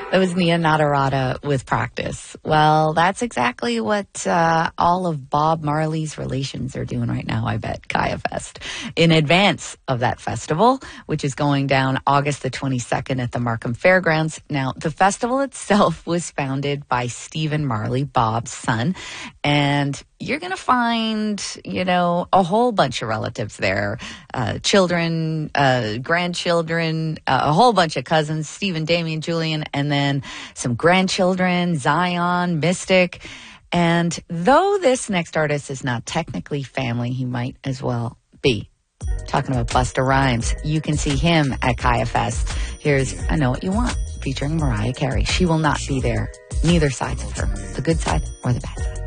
That was Nia Nadarata with Practice. Well, that's exactly what all of Bob Marley's relations are doing right now, I bet, Kaya Fest. In advance of that festival, which is going down August the 22nd at the Markham Fairgrounds. Now, the festival itself was founded by Stephen Marley, Bob's son, and you're going to find, a whole bunch of relatives there, children, grandchildren, a whole bunch of cousins, Stephen, Damien, Julian, and then some grandchildren, Zion, Mystic. And though this next artist is not technically family, he might as well be. Talking about Busta Rhymes, you can see him at Kaya Fest. Here's I Know What You Want, featuring Mariah Carey. She will not be there, neither sides of her, the good side or the bad side.